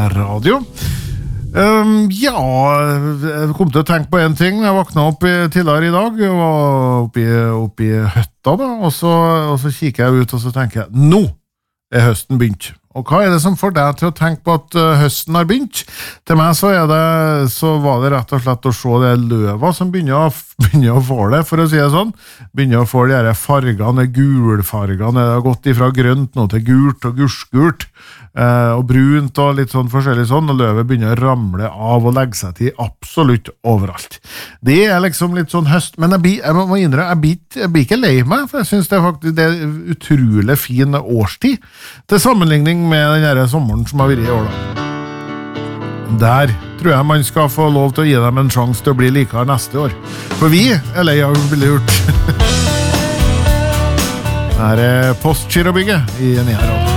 Radio. Ja, jeg kom til å tenke på en ting. Jeg vakna opp tidligere i dag, og var oppe i høtta da, og så kikker jeg ut, og så tenker jeg, nå høsten begynt. Og hva det som får deg til å tenke på at høsten har begynt? Til meg så var det rett og slett å se det løva som begynner å få det, for å si det sånn. Begynner å få de her fargene, gulfargene. Det har gått ifra grønt nå til gult og gursgult, og brunt og litt sånn forskjellig sånn, og løvet begynner å ramle av og legge seg til absolutt overalt. Det liksom litt sånn høst, men jeg må innrømme, jeg blir ikke lei meg, for jeg synes det er utrolig fin årstid, til sammenligning med den her sommeren som har vært i år da. Der tror jeg man skal få lov til å gi dem en sjanse til å bli likere neste år. For vi lei av å bli gjort. Her Postgirobygget i Nea Radio.